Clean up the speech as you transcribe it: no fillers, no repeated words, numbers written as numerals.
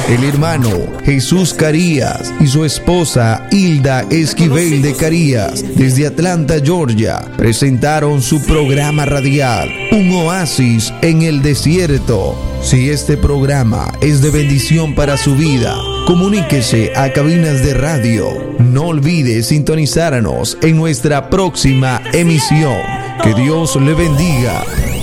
El hermano Jesús Carías y su esposa Hilda Esquivel de Carías, desde Atlanta, Georgia, presentaron su programa radial, Un Oasis en el Desierto. Si este programa es de bendición para su vida, comuníquese a cabinas de radio. No olvide sintonizarnos en nuestra próxima emisión. Que Dios le bendiga.